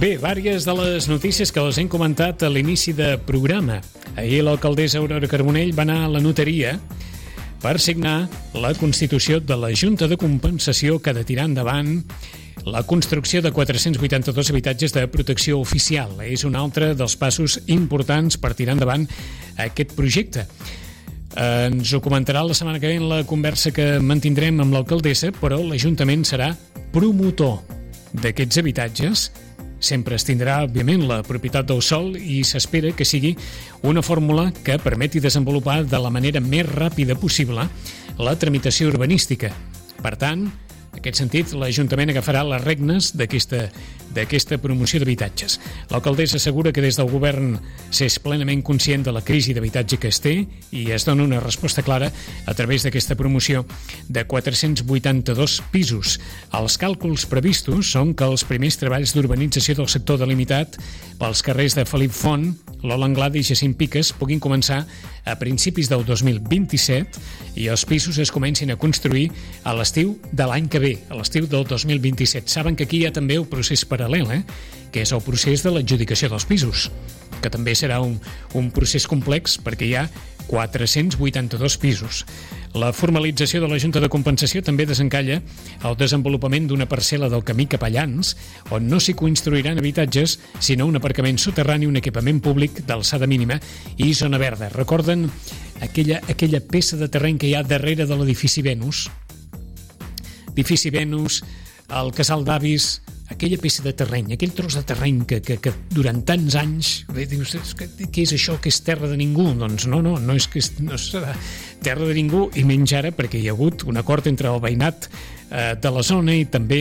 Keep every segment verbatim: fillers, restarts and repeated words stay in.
Bé, vàries de les notícies que les hem comentat a l'inici de programa. Ahir l'alcaldessa Aurora Carbonell va anar a la notaria per signar la constitució de la Junta de Compensació que ha de tirar endavant la construcció de quatre-cents vuitanta-dos habitatges de protecció oficial. És un altre dels passos importants per tirar endavant aquest projecte. Ens ho comentarà la setmana que ve en la conversa que mantindrem amb l'alcaldessa, però l'Ajuntament serà promotor d'aquests habitatges. Sempre es tindrà, òbviament, la propietat del sòl i s'espera que sigui una fórmula que permeti desenvolupar de la manera més ràpida possible la tramitació urbanística. Per tant, en aquest sentit, l'Ajuntament agafarà les regnes d'aquesta d'aquesta promoció d'habitatges. L'alcaldessa assegura que des del govern s'és plenament conscient de la crisi d'habitatge que es té i es dona una resposta clara a través d'aquesta promoció de quatre-cents vuitanta-dos pisos. Els càlculs previstos són que els primers treballs d'urbanització del sector delimitat pels carrers de Felip Font, Lola Anglada i Jacint Piques puguin començar a principis del dos mil vint-i-set i els pisos es comencin a construir a l'estiu de l'any que ve, a l'estiu del dos mil vint-i-set. Saben que aquí hi ha també un procés paral·lel, eh? que és el procés de l'adjudicació dels pisos, que també serà un, un procés complex perquè hi ha quatre-cents vuitanta-dos pisos. La formalització de la Junta de Compensació també desencalla el desenvolupament d'una parcel·la del camí cap a Llans, on no s'hi construiran habitatges, sinó un aparcament soterrani, un equipament públic d'alçada mínima i zona verda. Recorden aquella, aquella peça de terreny que hi ha darrere de l'edifici Venus? Edifici Venus, el Casal d'Avis, aquella peça de terreny, aquell tros de terreny que, que, que durant tants anys bé, dius, què és això, que és terra de ningú? Doncs no, no, no és que no serà terra de ningú, i menys ara perquè hi ha hagut un acord entre el veïnat eh, de la zona i també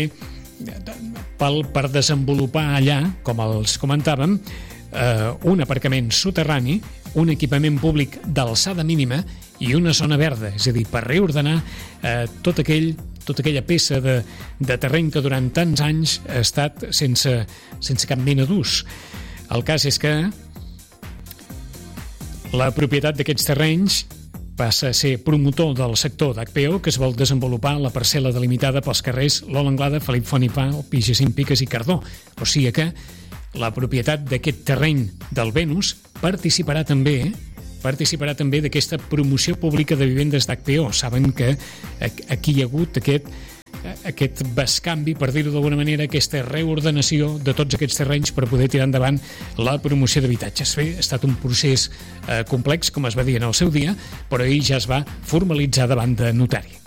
pel, per desenvolupar allà, com els comentàvem, eh, un aparcament soterrani, un equipament públic d'alçada mínima i una zona verda, és a dir, per reordenar eh, tot aquell tota aquella peça de, de terreny que durant tants anys ha estat sense, sense cap mena d'ús. El cas és que la propietat d'aquests terrenys passa a ser promotor del sector d'H P O, que es vol desenvolupar la parcel·la delimitada pels carrers Lola Anglada, Felip Font i Pal, Jacint Piques i Cardó. O sigui que la propietat d'aquest terreny del Venus participarà també participarà també d'aquesta promoció pública de vivendes d'H P O. Saben que aquí hi ha hagut aquest, aquest bescanvi, per dir-ho d'alguna manera, aquesta reordenació de tots aquests terrenys per poder tirar endavant la promoció d'habitatges. Bé, ha estat un procés eh, complex, com es va dir en el seu dia, però ahir ja es va formalitzar davant de notari.